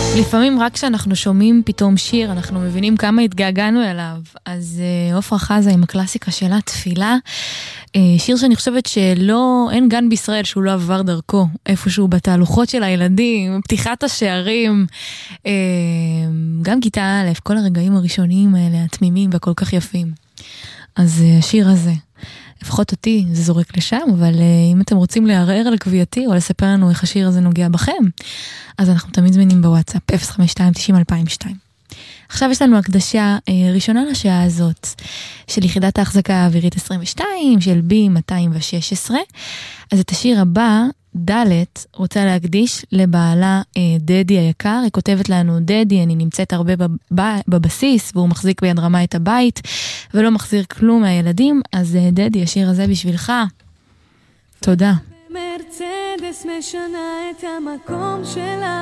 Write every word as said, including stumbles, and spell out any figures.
לפעמים רק כשאנחנו שומעים פתאום שיר, אנחנו מבינים כמה התגעגענו אליו. אז עופרה חזה עם הקלאסיקה שלה, תפילה. שיר שאני חושבת שלא, אין גן בישראל שהוא לא עבר דרכו. איפשהו בתהלוכות של הילדים, פתיחת השערים, גם כיתה א', כל הרגעים הראשוניים האלה, התמימים והכל כך יפים. אז השיר הזה, לפחות אותי זה זורק לשם, אבל uh, אם אתם רוצים לערער על קביעתי או לספר לנו איך השיר הזה נוגע בכם, אז אנחנו תמיד זמינים בוואטסאפ אפס חמש שתיים תשעים אלפיים ושתיים. עכשיו יש לנו הקדשה uh, ראשונה לשעה הזאת של יחידת ההחזקה האווירית עשרים ושתיים של בי מאתיים ושש עשרה. אז את השיר הבא דלת רוצה להקדיש לבעלה אה, דדי היקר. היא כותבת לנו, דדי, אני נמצאת הרבה בב... בבסיס, והוא מחזיק ביד רמה את הבית, ולא מחזיר כלום מהילדים, אז אה, דדי, השיר הזה בשבילך. תודה. מרצדס משנה את המקום שלה